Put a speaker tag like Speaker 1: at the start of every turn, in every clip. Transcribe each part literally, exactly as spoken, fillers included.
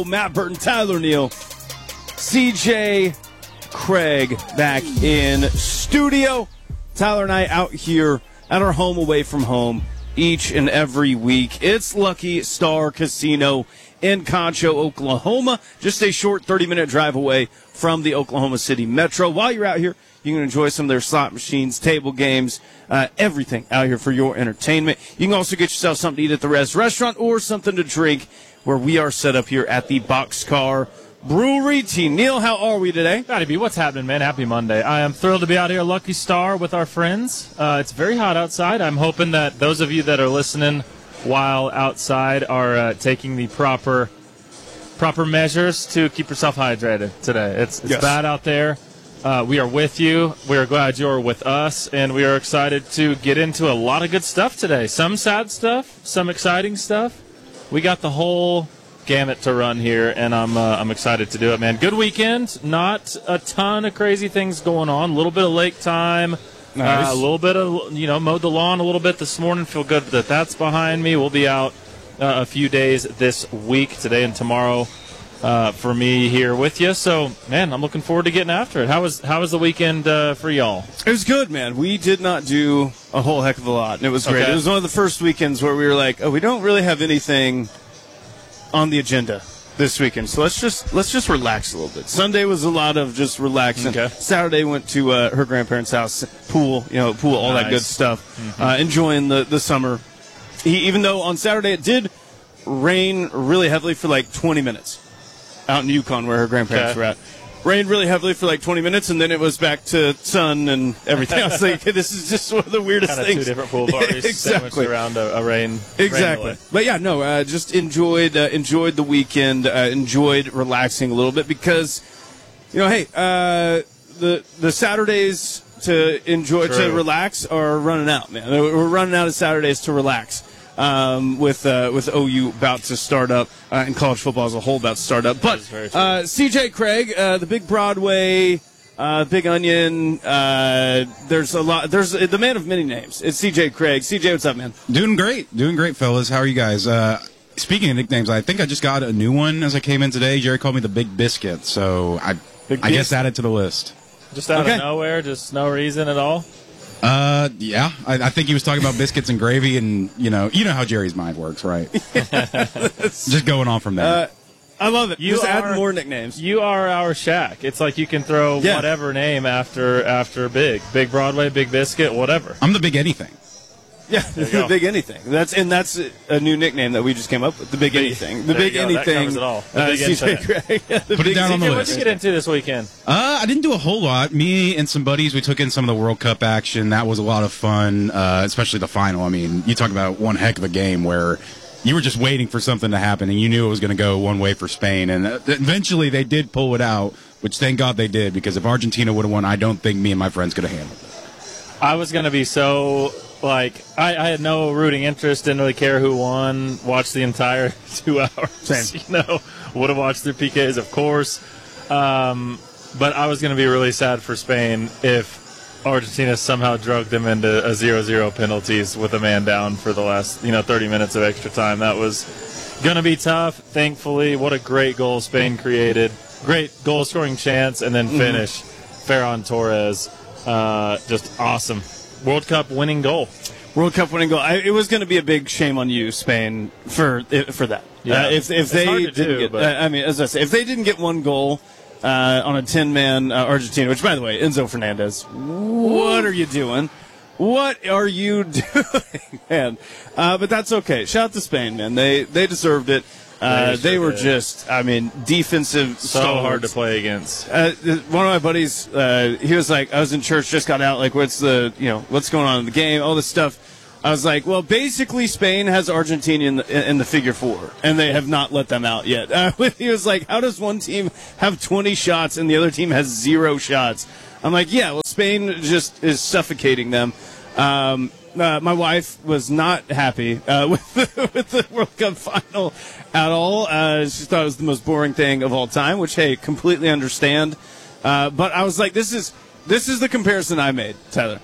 Speaker 1: Matt Burton, Tyler Neal, C J Craig back in studio. Tyler and I out here at our home away from home each and every week. It's Lucky Star Casino in Concho, Oklahoma. Just a short thirty-minute drive away from the Oklahoma City Metro. While you're out here, you can enjoy some of their slot machines, table games, uh, everything out here for your entertainment. You can also get yourself something to eat at the Res restaurant or something to drink where we are set up here at the Boxcar Brewery. Team Neal, how are we today?
Speaker 2: Gotta be. What's happening, man? Happy Monday. I am thrilled to be out here, Lucky Star, with our friends. Uh, it's very hot outside. I'm hoping that those of you that are listening while outside are uh, taking the proper proper measures to keep yourself hydrated today. It's, it's
Speaker 1: Yes.
Speaker 2: bad out there. Uh, we are with you. We are glad you're with us, and we are excited to get into a lot of good stuff today. Some sad stuff, some exciting stuff. We got the whole gamut to run here, and I'm uh, I'm excited to do it, man. Good weekend. Not a ton of crazy things going on. A little bit of lake time.
Speaker 1: Nice.
Speaker 2: Uh, a little bit of, you know, mowed the lawn a little bit this morning. Feel good that that's behind me. We'll be out uh, a few days this week, today and tomorrow, uh, for me here with you. So, man, I'm looking forward to getting after it. How was how was the weekend uh, for y'all?
Speaker 1: It was good, man. We did not do a whole heck of a lot, and it was great.
Speaker 2: Okay.
Speaker 1: It was one of the first weekends where we were like, oh, we don't really have anything on the agenda this weekend, so let's just let's just relax a little bit. Sunday was a lot of just relaxing.
Speaker 2: Okay.
Speaker 1: Saturday went to uh, her grandparents' house, pool, you know, pool, all that
Speaker 2: Nice.
Speaker 1: good stuff. Uh, enjoying the the summer. He, even though on Saturday it did rain really heavily for like twenty minutes out in Yukon where her grandparents
Speaker 2: Okay.
Speaker 1: were at. Rained really heavily for like twenty minutes, and then it was back to sun and everything. I was like, this is just one of the weirdest
Speaker 2: Kind of
Speaker 1: things.
Speaker 2: two different pool parties
Speaker 1: Exactly.
Speaker 2: sandwiched around a, a rain.
Speaker 1: Exactly.
Speaker 2: rain delay.
Speaker 1: But yeah, no, uh, just enjoyed uh, enjoyed the weekend, uh, enjoyed relaxing a little bit because, you know, hey, uh, the the Saturdays to enjoy to
Speaker 2: True.
Speaker 1: relax are running out, man. We're running out of Saturdays to relax. Um, with uh, with O U about to start up uh, and college football as a whole about to start up. But
Speaker 2: is very true.
Speaker 1: uh, C J Craig, uh, the big Broadway, uh, Big Onion. Uh, there's a lot. There's the man of many names. It's C J Craig. C J, what's up, man?
Speaker 3: Doing great. Doing great, fellas. How are you guys? Uh, speaking of nicknames, I think I just got a new one as I came in today. Jerry called me the Big Biscuit, so I,
Speaker 1: Big
Speaker 3: I guess
Speaker 1: Biscuit.
Speaker 3: add it to the list.
Speaker 2: Just out
Speaker 1: Okay.
Speaker 2: of nowhere, just no reason at all.
Speaker 3: Uh, yeah, I, I think he was talking about biscuits and gravy, and you know, you know how Jerry's mind works, right? Just going on from there.
Speaker 1: Uh, I love it.
Speaker 2: You
Speaker 1: Just add
Speaker 2: are-
Speaker 1: more nicknames.
Speaker 2: You are our Shaq. It's like you can throw
Speaker 1: Yeah.
Speaker 2: whatever name after after Big. Big Broadway, Big Biscuit, whatever.
Speaker 3: I'm the Big anything.
Speaker 1: Yeah,
Speaker 2: you
Speaker 1: the
Speaker 2: go.
Speaker 1: Big Anything. That's and that's a new nickname that we just came up with. The Big Anything. The
Speaker 2: There
Speaker 1: Big
Speaker 2: you go. That
Speaker 1: Anything.
Speaker 2: covers it all. The
Speaker 1: uh,
Speaker 2: Big
Speaker 1: C J
Speaker 2: Infinite.
Speaker 1: Craig. Yeah, the
Speaker 3: Put it
Speaker 1: Big
Speaker 3: down on the
Speaker 1: Anything.
Speaker 2: What'd you
Speaker 3: list.
Speaker 2: get into this weekend?
Speaker 3: Uh, I didn't do a whole lot. Me and some buddies, we took in some of the World Cup action. That was a lot of fun, uh, especially the final. I mean, you talk about one heck of a game where you were just waiting for something to happen, and you knew it was going to go one way for Spain. And uh, eventually they did pull it out, which thank God they did, because if Argentina would have won, I don't think me and my friends could have handled it.
Speaker 2: I was going to be so, like, I, I had no rooting interest, didn't really care who won, watched the entire two hours.
Speaker 1: Same.
Speaker 2: You know, would have watched their P Ks, of course. Um, but I was going to be really sad for Spain if Argentina somehow drugged them into a zero zero penalties with a man down for the last, you know, thirty minutes of extra time. That was going to be tough. Thankfully, what a great goal Spain created. Great goal-scoring chance, and then finish. Ferran Torres, uh, just awesome. World Cup winning goal.
Speaker 1: World Cup winning goal. I, it was going to be a big shame on you, Spain, for for that.
Speaker 2: Yeah.
Speaker 1: Uh, if if
Speaker 2: It's
Speaker 1: they
Speaker 2: hard to
Speaker 1: didn't
Speaker 2: do,
Speaker 1: get,
Speaker 2: but-
Speaker 1: uh, I mean, as I say, if they didn't get one goal uh, on a ten-man uh, Argentina, which by the way, Enzo Fernandez, what are you doing? What are you doing, man? Uh, but that's okay. Shout out to Spain, man. They they deserved it. Uh,
Speaker 2: They
Speaker 1: they
Speaker 2: sure
Speaker 1: were
Speaker 2: did.
Speaker 1: just, I mean, defensive.
Speaker 2: So hard to
Speaker 1: stalwarts.
Speaker 2: play against.
Speaker 1: Uh, one of my buddies, uh, he was like, I was in church, just got out, like, what's the, you know, what's going on in the game, all this stuff. I was like, well, basically Spain has Argentina in the, in the figure four, and they have not let them out yet. Uh, he was like, how does one team have twenty shots and the other team has zero shots? I'm like, yeah, well, Spain just is suffocating them. Um, uh, my wife was not happy uh, with, the, with the World Cup final at all. Uh, she thought it was the most boring thing of all time, which, hey, completely understand. Uh, but I was like, this is this is the comparison I made, Tyler.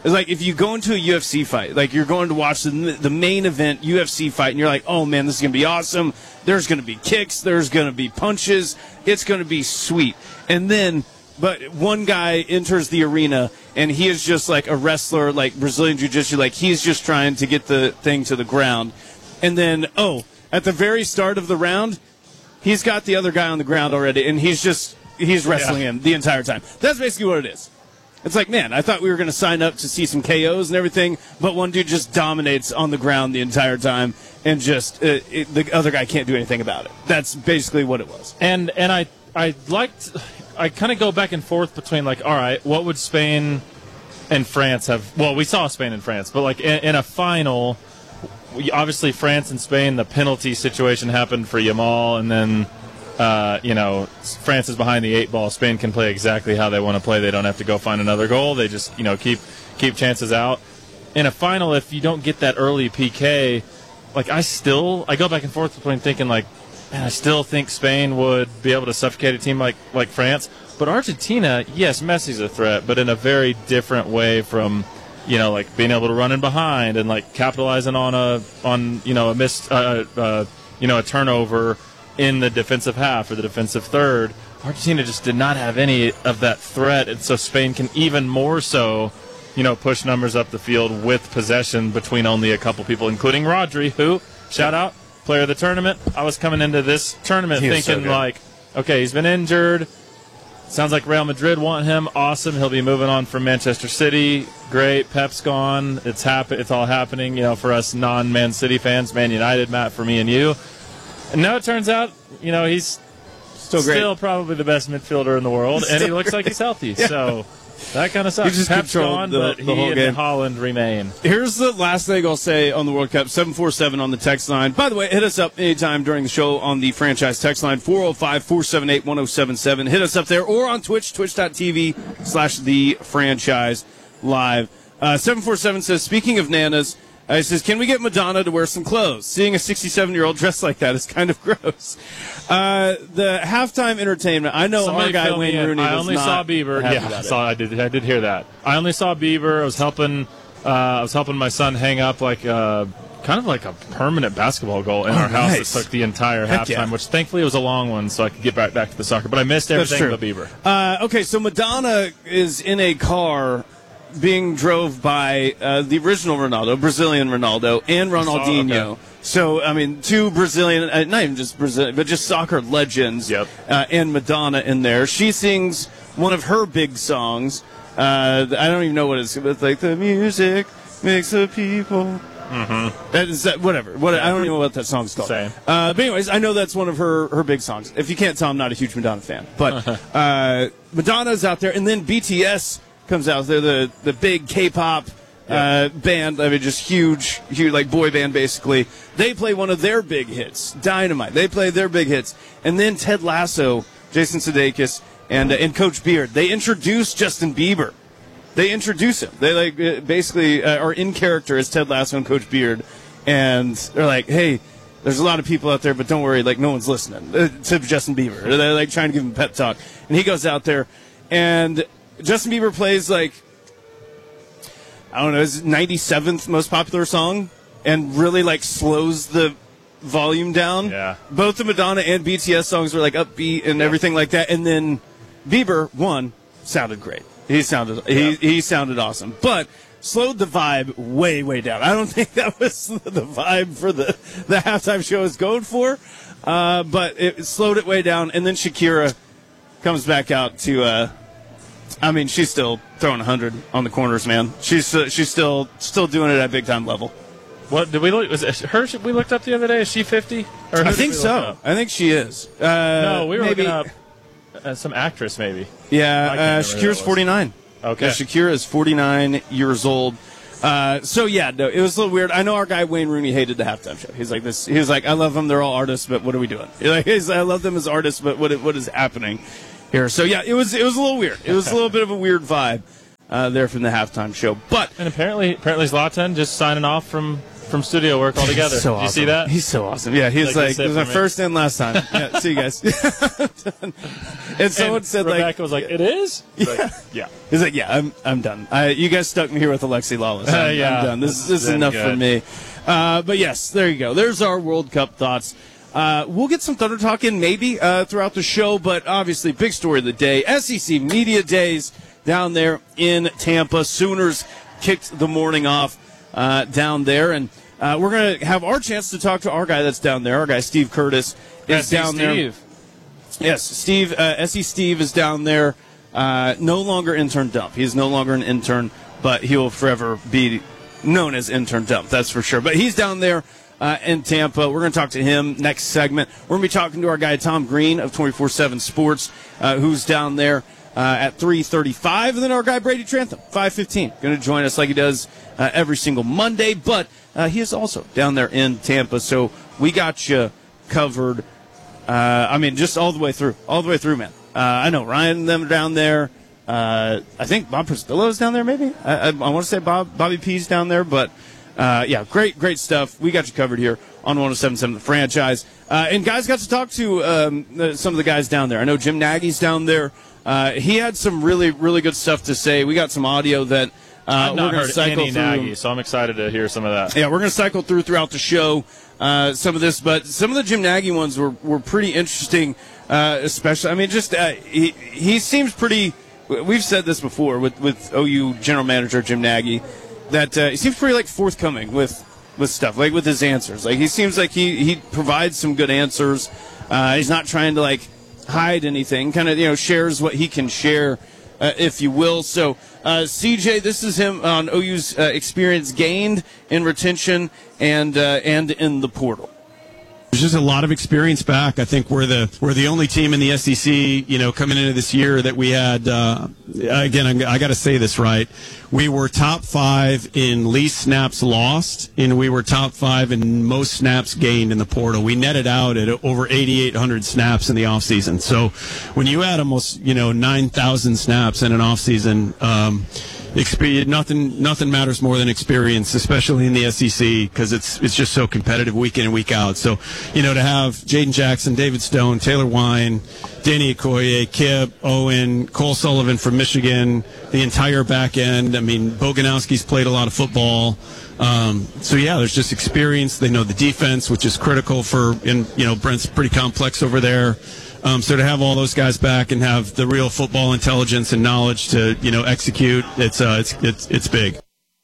Speaker 1: It's like if you go into a U F C fight, like you're going to watch the, the main event U F C fight, and you're like, oh man, this is going to be awesome. There's going to be kicks. There's going to be punches. It's going to be sweet. And then, but one guy enters the arena, and he is just like a wrestler, like Brazilian Jiu-Jitsu, like he's just trying to get the thing to the ground. And then, oh, at the very start of the round, he's got the other guy on the ground already, and he's just, he's wrestling
Speaker 2: Yeah.
Speaker 1: him the entire time. That's basically what it is. It's like, man, I thought we were going to sign up to see some K Os and everything, but one dude just dominates on the ground the entire time, and just uh, it, the other guy can't do anything about it. That's basically what it was.
Speaker 2: And and I I liked I kind of go back and forth between like, all right, what would Spain and France have? Well, we saw Spain and France, but like in, in a final, we, obviously France and Spain, the penalty situation happened for Yamal, and then. Uh, you know, France is behind the eight ball. Spain can play exactly how they want to play. They don't have to go find another goal. They just, you know, keep keep chances out. In a final, if you don't get that early P K, like I still, I go back and forth between thinking like, man, I still think Spain would be able to suffocate a team like like France. But Argentina, yes, Messi's a threat, but in a very different way from, you know, like being able to run in behind and like capitalizing on a on you know a missed uh, uh, you know a turnover in the defensive half or the defensive third. Argentina just did not have any of that threat, and so Spain can even more so, you know, push numbers up the field with possession between only a couple people, including Rodri, who, shout out, player of the tournament. I was coming into this tournament
Speaker 1: He was so
Speaker 2: thinking
Speaker 1: good.
Speaker 2: like, okay, he's been injured. Sounds like Real Madrid want him. Awesome. He'll be moving on from Manchester City. Great. Pep's gone. It's happen- It's all happening, you know, for us non-Man City fans, Man United, Matt, for me and you. And now it turns out, you know, he's
Speaker 1: Still great.
Speaker 2: still probably the best midfielder in the world, and he looks like he's healthy. So that kind of sucks.
Speaker 1: He just
Speaker 2: Pep's
Speaker 1: controlled
Speaker 2: gone,
Speaker 1: the-
Speaker 2: but
Speaker 1: the
Speaker 2: he
Speaker 1: whole
Speaker 2: and
Speaker 1: game.
Speaker 2: Holland remain.
Speaker 1: Here's the last thing I'll say on the World Cup, seven four seven on the text line. By the way, hit us up anytime during the show on the franchise text line, four oh five, four seven eight, one oh seven seven. Hit us up there or on Twitch, twitch.tv slash the franchise live. Uh, seven four seven says, speaking of nanas, uh, he says, can we get Madonna to wear some clothes? Seeing a sixty-seven-year-old dressed like that is kind of gross. Uh, the halftime entertainment, I know
Speaker 2: Somebody
Speaker 1: our guy
Speaker 2: fill me
Speaker 1: Wayne
Speaker 2: in.
Speaker 1: Rooney
Speaker 2: I
Speaker 1: was
Speaker 2: only
Speaker 1: not
Speaker 2: saw Bieber.
Speaker 1: happy
Speaker 2: Yeah, I
Speaker 1: about it.
Speaker 2: saw. I did. I did hear that. I only saw Bieber. I was helping. Uh, I was helping my son hang up like a kind of like a permanent basketball goal in
Speaker 1: Oh,
Speaker 2: our house
Speaker 1: nice.
Speaker 2: that took the entire
Speaker 1: Heck
Speaker 2: halftime.
Speaker 1: yeah.
Speaker 2: Which thankfully was a long one, so I could get back back to the soccer. But I missed
Speaker 1: That's
Speaker 2: everything
Speaker 1: true.
Speaker 2: but Bieber.
Speaker 1: Uh, okay, so Madonna is in a car being drove by uh, the original Ronaldo, Brazilian Ronaldo, and Ronaldinho.
Speaker 2: okay.
Speaker 1: So, I mean, two Brazilian, uh, not even just Brazilian, but just soccer legends,
Speaker 2: Yep.
Speaker 1: uh, and Madonna in there. She sings one of her big songs. Uh, I don't even know what it's, it's like, the music makes the people. Mm-hmm. That is that, whatever. What, I don't even know what that song's called.
Speaker 2: Same.
Speaker 1: Uh, but anyways, I know that's one of her, her big songs. If you can't tell, I'm not a huge Madonna fan. But uh, Madonna's out there, and then B T S comes out. They're the, the big K-pop uh, band. I mean, just huge, huge, like boy band, basically. They play one of their big hits, Dynamite. They play their big hits. And then Ted Lasso, Jason Sudeikis, and, uh, and Coach Beard, they introduce Justin Bieber. They introduce him. They like uh, basically uh, are in character as Ted Lasso and Coach Beard. And they're like, hey, there's a lot of people out there, but don't worry, like no one's listening uh, to Justin Bieber. They're like trying to give him pep talk. And he goes out there, and Justin Bieber plays like, I don't know, his ninety-seventh most popular song, and really like slows the volume down.
Speaker 2: Yeah.
Speaker 1: Both the Madonna and B T S songs were like upbeat and everything like that. And then Bieber, one, sounded great. He sounded he
Speaker 2: Yeah.
Speaker 1: he sounded awesome, but slowed the vibe way way down. I don't think that was the vibe for the the halftime show is going for, uh, but it slowed it way down. And then Shakira comes back out to. Uh, I mean, she's still throwing a hundred on the corners, man. She's uh, she's still still doing it at big time level.
Speaker 2: What did we look? Was it her? We looked up the other day. Is she fifty? Or who
Speaker 1: I
Speaker 2: did
Speaker 1: think
Speaker 2: we look
Speaker 1: so.
Speaker 2: up?
Speaker 1: I think she is. Uh,
Speaker 2: No, we were
Speaker 1: maybe,
Speaker 2: looking up uh, some actress, maybe.
Speaker 1: Yeah,
Speaker 2: I can't
Speaker 1: uh,
Speaker 2: remember who that
Speaker 1: Shakira's
Speaker 2: was.
Speaker 1: forty-nine.
Speaker 2: Okay.
Speaker 1: Yeah, Shakira is forty-nine years old. Uh, so yeah, no, it was a little weird. I know our guy Wayne Rooney hated the halftime show. He's like this. He was like, I love them. They're all artists, but what are we doing? He's like, he's, I love them as artists, but what what is happening here? So yeah, it was it was a little weird. It was a little bit of a weird vibe uh, there from the halftime show. But
Speaker 2: And apparently, apparently Zlatan just signing off from from studio work altogether.
Speaker 1: So
Speaker 2: Did you
Speaker 1: awesome.
Speaker 2: see that?
Speaker 1: He's so awesome. Yeah, he was
Speaker 2: Like,
Speaker 1: like,
Speaker 2: he
Speaker 1: it was
Speaker 2: said
Speaker 1: my
Speaker 2: for me.
Speaker 1: first and last time. Yeah, see you guys. And someone
Speaker 2: And
Speaker 1: said,
Speaker 2: Rebecca
Speaker 1: like,
Speaker 2: was like, "It is." Like, yeah.
Speaker 1: he's like, yeah, I'm I'm done. I, you guys stuck me here with Alexi Lawless. I'm,
Speaker 2: Uh, yeah.
Speaker 1: I'm done. This, this is
Speaker 2: Then
Speaker 1: enough for
Speaker 2: good.
Speaker 1: me. Uh, but yes, there you go. There's our World Cup thoughts. Uh, we'll get some Thunder talk in maybe uh, throughout the show, but obviously, big story of the day. S E C Media Days down there in Tampa. Sooners kicked the morning off uh, down there, and uh, we're going to have our chance to talk to our guy that's down there. Our guy, Steve Curtis, is
Speaker 2: S C
Speaker 1: down there.
Speaker 2: Steve.
Speaker 1: Yes, Steve, uh, S E Steve is down there. Uh, no longer intern dump. He is no longer an intern, but he will forever be known as intern dump. That's for sure. But he's down there uh, in Tampa. We're going to talk to him next segment. We're going to be talking to our guy Tom Green of twenty-four seven Sports, uh, who's down there uh, at three thirty-five, and then our guy Brady Trantham, five fifteen, going to join us like he does uh, every single Monday. But uh, he is also down there in Tampa, so we got you covered. Uh, I mean, just all the way through, all the way through, man. Uh, I know Ryan and them are down there. Uh, I think Bob Priscillo's down there, maybe. I, I, I want to say Bob Bobby P's down there, but uh, yeah, great, great stuff. We got you covered here on one oh seven point seven The Franchise. Uh, and guys got to talk to um, the, some of the guys down there. I know Jim Nagy's down there. Uh, he had some really, really good stuff to say. We got some audio that uh,
Speaker 2: I've
Speaker 1: we're
Speaker 2: not
Speaker 1: going to
Speaker 2: heard
Speaker 1: cycle
Speaker 2: any
Speaker 1: through.
Speaker 2: Nagy, so I'm excited to hear some of that.
Speaker 1: Yeah, we're going to cycle through throughout the show uh, some of this, but some of the Jim Nagy ones were, were pretty interesting, uh, especially, I mean, just uh, he, he seems pretty, we've said this before with, with O U general manager Jim Nagy, that uh, he seems pretty, like, forthcoming with, with stuff, like with his answers. Like, he seems like he, he provides some good answers. Uh, he's not trying to, like, hide anything, kind of, you know, shares what he can share, uh, if you will. So, uh, C J, this is him on O U's uh, experience gained in retention and uh, and in the portal.
Speaker 4: There's just a lot of experience back. I think we're the we're the only team in the S E C, you know, coming into this year that we had. Uh, again, I'm, I got to say this right. We were top five in least snaps lost, and we were top five in most snaps gained in the portal. We netted out at over eighty-eight hundred snaps in the offseason. So when you add almost, you know, nine thousand snaps in an offseason, um, Experience, nothing, nothing matters more than experience, especially in the S E C, because it's it's just so competitive week in and week out. So, you know, to have Jaden Jackson, David Stone, Taylor Wine, Danny Okoye, Kip, Owen, Cole Sullivan from Michigan, the entire back end. I mean, Boganowski's played a lot of football. Um, so yeah, there's just experience. They know the defense, which is critical for, and you know, Brent's pretty complex over there. Um, so to have all those guys back and have the real football intelligence and knowledge to, you know, execute, it's uh, it's it's it's big.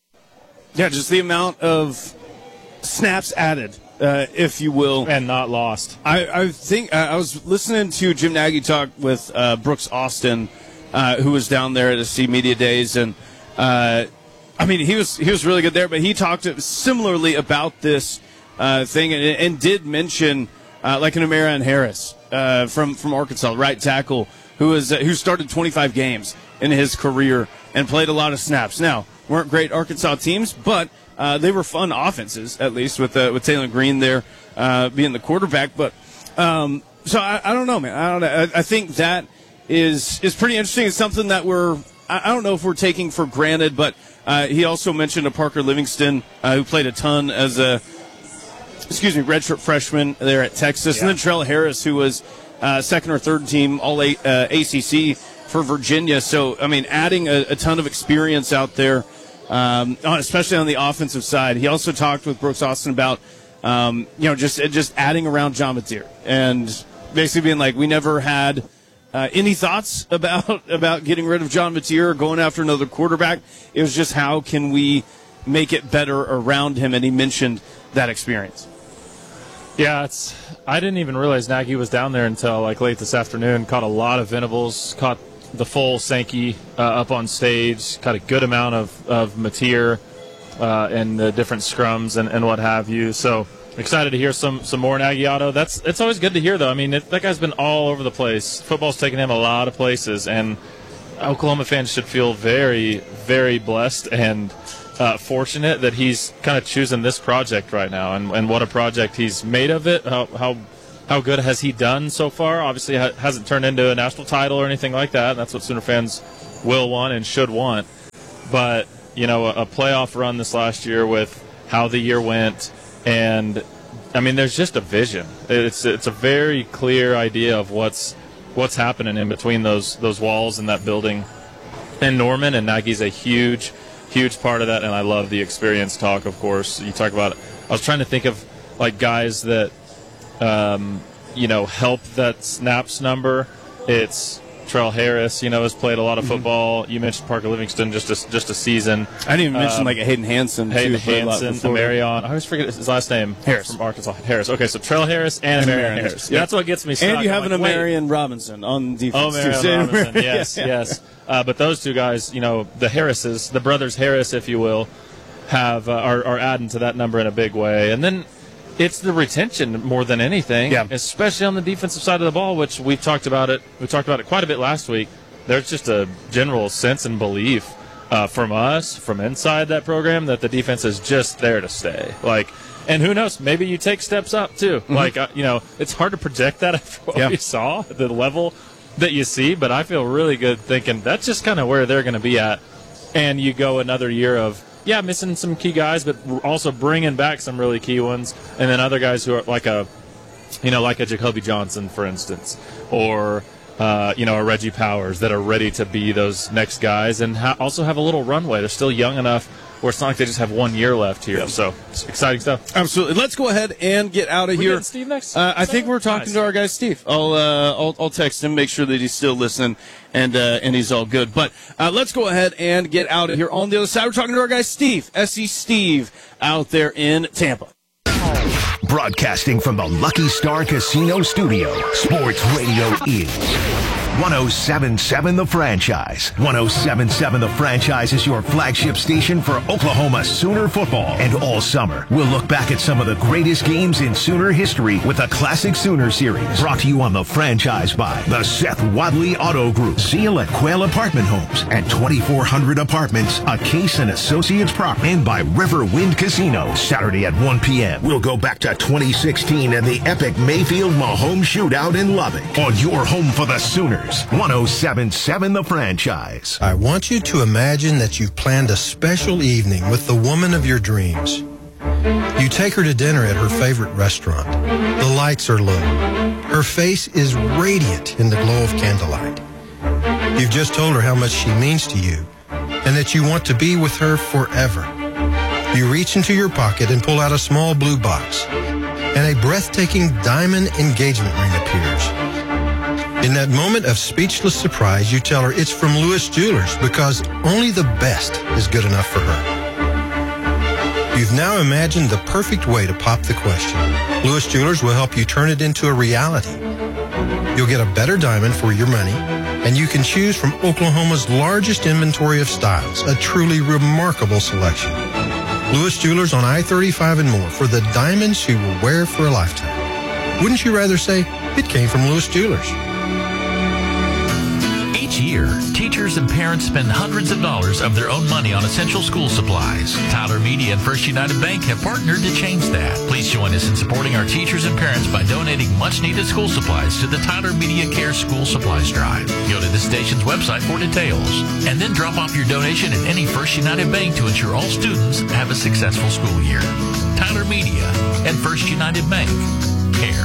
Speaker 1: Yeah, just the amount of snaps added, uh, if you will,
Speaker 2: And not lost.
Speaker 1: I, I think uh, I was listening to Jim Nagy talk with uh, Brooks Austin, uh, who was down there at the C Media Days, and uh, I mean he was he was really good there. But he talked similarly about this uh, thing and, and did mention uh, like an Amarian Harris uh, from from Arkansas, right tackle, who was uh, who started twenty-five games in his career and played a lot of snaps. Now, weren't great Arkansas teams, but uh, they were fun offenses, at least with uh, with Taylor Green there uh, being the quarterback. But um, so I, I don't know, man. I don't know. I, I think that is is pretty interesting. It's something that we're I, I don't know if we're taking for granted. But uh, he also mentioned a Parker Livingston uh, who played a ton as a excuse me redshirt freshman there at Texas,
Speaker 2: Yeah.
Speaker 1: and then Trell Harris, who was uh, second or third team All a, uh, A C C for Virginia. So I mean, adding a, a ton of experience out there. Um, especially on the offensive side. He also talked with Brooks Austin about, um, you know, just just adding around John Mateer and basically being like, we never had uh, any thoughts about about getting rid of John Mateer or going after another quarterback. It was just how can we make it better around him, and he mentioned that experience.
Speaker 2: Yeah, it's. I didn't even realize Nagy was down there until like late this afternoon. Caught a lot of Venables. Caught the full Sankey uh, up on stage. Caught a good amount of of Mateer uh, and the different scrums and, and what have you. So excited to hear some some more Nagy Auto. That's it's always good to hear though. I mean, it, that guy's been all over the place. Football's taken him a lot of places, and Oklahoma fans should feel very very blessed and uh, fortunate that he's kind of choosing this project right now, and, and what a project he's made of it. How how how good has he done so far? Obviously, it hasn't turned into a national title or anything like that. That's what Sooner fans will want and should want. But you know, a, a playoff run this last year with how the year went, and I mean, there's just a vision. It's it's a very clear idea of what's what's happening in between those those walls and that building. And Norman and Nagy's a huge, huge part of that, and I love the experience talk, of course. You talk about, I was trying to think of, like, guys that, um, you know, help that snaps number. It's Trell Harris, you know, has played a lot of football. Mm-hmm. You mentioned Parker Livingston, just a, just a season.
Speaker 1: I didn't even um, mention, like, a Hayden Hansen,
Speaker 2: Hayden
Speaker 1: too.
Speaker 2: Hansen, Amarion. I always forget his last name.
Speaker 1: Harris.
Speaker 2: From Arkansas. Harris. Okay, so Trell Harris and, and Amarion Harris. Harris. Yep. That's what gets me stuck.
Speaker 1: And you have
Speaker 2: I'm
Speaker 1: an
Speaker 2: like,
Speaker 1: Amarion Robinson on defense,
Speaker 2: oh,
Speaker 1: too.
Speaker 2: Amarion Robinson, yes,
Speaker 1: yeah.
Speaker 2: yes. Uh, but those two guys, you know, the Harrises, the brothers Harris, if you will, have uh, are, are adding to that number in a big way. And then it's the retention more than anything,
Speaker 1: yeah.
Speaker 2: especially on the defensive side of the ball, which we've talked about it. We talked about it quite a bit last week. There's just a general sense and belief uh, from us, from inside that program, that the defense is just there to stay. Like, and who knows? Maybe you take steps up too. Mm-hmm. Like, uh, you know, it's hard to project that after what
Speaker 1: yeah.
Speaker 2: we saw, the level that you see, but I feel really good thinking that's just kind of where they're going to be at. And you go another year of, yeah, missing some key guys, but also bringing back some really key ones, and then other guys who are like a, you know, like a Jacoby Johnson, for instance, or, uh, you know, a Reggie Powers that are ready to be those next guys and ha- also have a little runway. They're still young enough where it's not like they just have one year left here. Yep. So it's exciting stuff.
Speaker 1: Absolutely. Let's go ahead and get out of
Speaker 2: we
Speaker 1: here.
Speaker 2: Steve next?
Speaker 1: Uh, I think we're talking
Speaker 2: nice.
Speaker 1: to our guy Steve. I'll, uh, I'll I'll text him, make sure that he's still listening, and uh, and he's all good. But uh, let's go ahead and get out of here. On the other side, we're talking to our guy Steve, S C Steve, out there in Tampa.
Speaker 5: Broadcasting from the Lucky Star Casino Studio, Sports Radio is one oh seven point seven The Franchise. one oh seven point seven The Franchise is your flagship station for Oklahoma Sooner football. And all summer, we'll look back at some of the greatest games in Sooner history with the Classic Sooner Series. Brought to you on The Franchise by the Seth Wadley Auto Group, Seal at Quail Apartment Homes, and twenty-four hundred Apartments, a Case and Associates prop, and by River Wind Casino. Saturday at one p.m. We'll go back to twenty sixteen and the epic Mayfield Mahomes shootout in Lubbock on your home for the Sooners. one oh seven point seven The Franchise.
Speaker 6: I want you to imagine that you've planned a special evening with the woman of your dreams. You take her to dinner at her favorite restaurant. The lights are low. Her face is radiant in the glow of candlelight. You've just told her how much she means to you and that you want to be with her forever. You reach into your pocket and pull out a small blue box, and a breathtaking diamond engagement ring appears. In that moment of speechless surprise, you tell her it's from Lewis Jewelers because only the best is good enough for her. You've now imagined the perfect way to pop the question. Lewis Jewelers will help you turn it into a reality. You'll get a better diamond for your money, and you can choose from Oklahoma's largest inventory of styles, a truly remarkable selection. Lewis Jewelers on I thirty-five and more for the diamonds you will wear for a lifetime. Wouldn't you rather say it came from Lewis Jewelers?
Speaker 7: Each year, teachers and parents spend hundreds of dollars of their own money on essential school supplies. Tyler Media and First United Bank have partnered to change that. Please join us in supporting our teachers and parents by donating much-needed school supplies to the Tyler Media Care School Supplies Drive. Go to the station's website for details, and then drop off your donation at any First United Bank to ensure all students have a successful school year. Tyler Media and First United Bank. Care.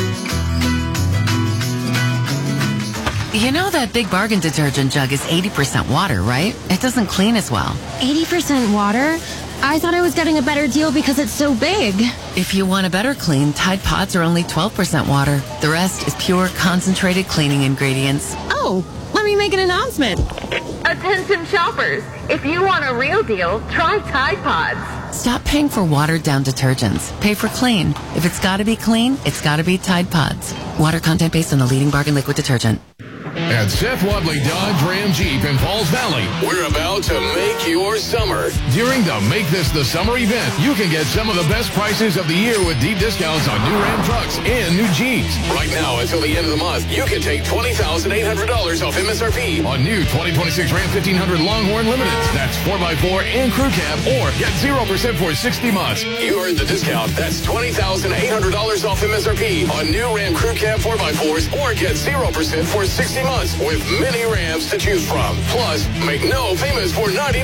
Speaker 8: You know that Big Bargain detergent jug is eighty percent water, right? It doesn't clean as well.
Speaker 9: eighty percent water? I thought I was getting a better deal because it's so big.
Speaker 8: If you want a better clean, Tide Pods are only twelve percent water. The rest is pure, concentrated cleaning ingredients.
Speaker 9: Oh, let me make an announcement.
Speaker 10: Attention shoppers, if you want a real deal, try Tide Pods.
Speaker 8: Stop paying for watered-down detergents. Pay for clean. If it's got to be clean, it's got to be Tide Pods. Water content based on the leading bargain liquid detergent.
Speaker 11: At Seth Wadley Dodge Ram Jeep in Falls Valley, we're about to make your summer. During the Make This the Summer event, you can get some of the best prices of the year with deep discounts on new Ram trucks and new Jeeps. Right now, until the end of the month, you can take twenty thousand eight hundred dollars off M S R P on new twenty twenty-six Ram fifteen hundred Longhorn Limiteds. That's four by four and crew cab, or get zero percent for sixty months. You heard the discount. That's twenty thousand eight hundred dollars off M S R P on new Ram crew cab four by fours, or get zero percent for sixty months with many Rams to choose from. Plus, make no payments for ninety